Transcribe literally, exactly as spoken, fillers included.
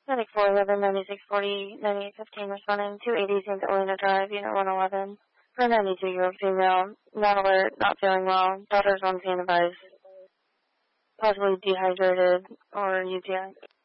Medic four eleven, ninety-six forty, ninety-eight fifteen responding. two eighty Saint Helena Drive, Unit one eleven. For a ninety-two-year-old female, not alert, not feeling well. Daughter's on scene advice. Possibly dehydrated or U T I.